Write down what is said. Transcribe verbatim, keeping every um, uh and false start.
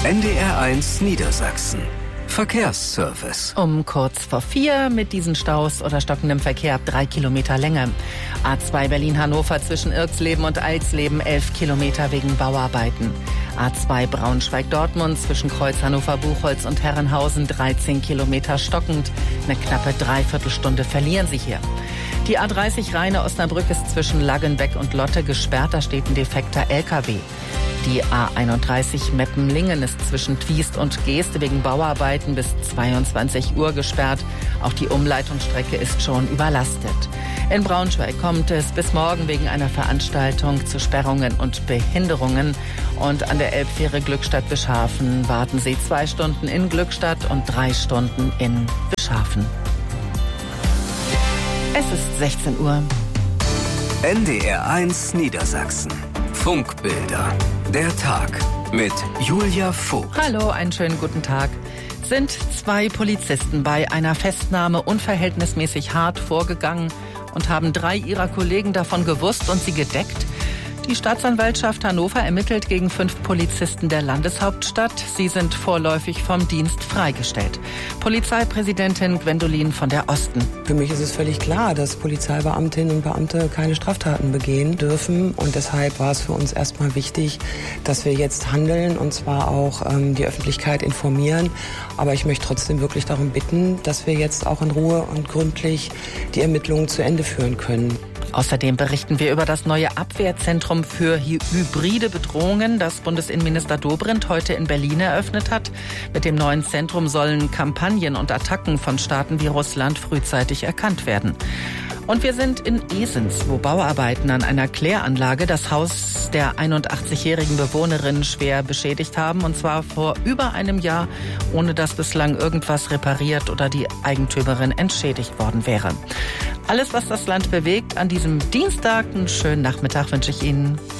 N D R eins Niedersachsen. Verkehrsservice. Um kurz vor vier mit diesen Staus oder stockendem Verkehr ab drei Kilometer Länge. A zwei Berlin-Hannover zwischen Irxleben und Alsleben elf Kilometer wegen Bauarbeiten. A zwei Braunschweig-Dortmund zwischen Kreuz Hannover-Buchholz und Herrenhausen dreizehn Kilometer stockend. Eine knappe Dreiviertelstunde verlieren Sie hier. Die A dreißig Rheine-Osnabrück ist zwischen Laggenbeck und Lotte gesperrt, da steht ein defekter L K W. Die A einunddreißig Meppen-Lingen ist zwischen Twiest und Geest wegen Bauarbeiten bis zweiundzwanzig Uhr gesperrt. Auch die Umleitungsstrecke ist schon überlastet. In Braunschweig kommt es bis morgen wegen einer Veranstaltung zu Sperrungen und Behinderungen. Und an der Elbfähre Glückstadt-Bischhafen warten Sie zwei Stunden in Glückstadt und drei Stunden in Bischhafen. Es ist sechzehn Uhr. N D R eins Niedersachsen. Funkbilder. Der Tag mit Julia Vogt. Hallo, einen schönen guten Tag. Sind zwei Polizisten bei einer Festnahme unverhältnismäßig hart vorgegangen und haben drei ihrer Kollegen davon gewusst und sie gedeckt? Die Staatsanwaltschaft Hannover ermittelt gegen fünf Polizisten der Landeshauptstadt. Sie sind vorläufig vom Dienst freigestellt. Polizeipräsidentin Gwendolin von der Osten. Für mich ist es völlig klar, dass Polizeibeamtinnen und Beamte keine Straftaten begehen dürfen. Und deshalb war es für uns erstmal wichtig, dass wir jetzt handeln und zwar auch ähm, die Öffentlichkeit informieren. Aber ich möchte trotzdem wirklich darum bitten, dass wir jetzt auch in Ruhe und gründlich die Ermittlungen zu Ende führen können. Außerdem berichten wir über das neue Abwehrzentrum für hybride Bedrohungen, das Bundesinnenminister Dobrindt heute in Berlin eröffnet hat. Mit dem neuen Zentrum sollen Kampagnen und Attacken von Staaten wie Russland frühzeitig erkannt werden. Und wir sind in Esens, wo Bauarbeiten an einer Kläranlage das Haus der einundachtzigjährigen Bewohnerin schwer beschädigt haben. Und zwar vor über einem Jahr, ohne dass bislang irgendwas repariert oder die Eigentümerin entschädigt worden wäre. Alles, was das Land bewegt, an diesem Dienstag. Einen schönen Nachmittag wünsche ich Ihnen.